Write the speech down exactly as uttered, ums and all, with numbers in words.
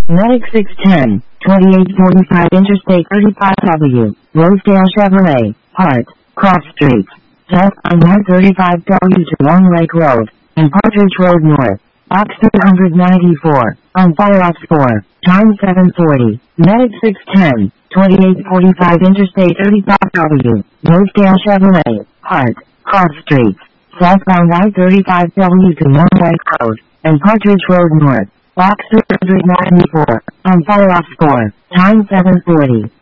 Medic six ten, twenty-eight forty-five Interstate thirty-five W, Rosedale Chevrolet, Hart, Cross Streets, south on one thirty-five W to Long Lake Road, and Partridge Road North, Box three ninety-four, on Fire Ops four, time seven forty, Medic six ten, twenty-eight forty-five Interstate thirty-five W, Rosedale Chevrolet, Hart, Cross Streets, southbound I thirty-five W to Long Lake Road, and Partridge Road North, Box three ninety-four, on Fire Ops four, time seven forty.